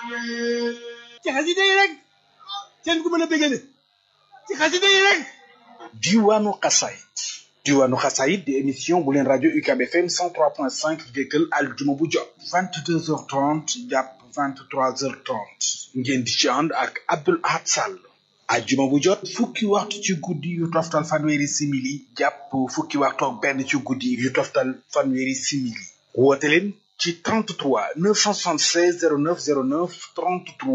ci xasida yi rek seen ku mën a bégale ci xasida yi rek diwaanu xasaayit diwaanu xasaayit di émission bu leen rajo UCAB FM 103.5 déggal aljuma bu jot 22h30 jàpp 23h30 ngeen di ci ànd ak Abdoul Ahad Sall aljuma bu jot fukki waxtu ci guddi yu toftal fanweeri simili jàpp fukki waxtu ak benn ci guddi yu toftal fanweeri simili woote leen ci 33 976 09 09 33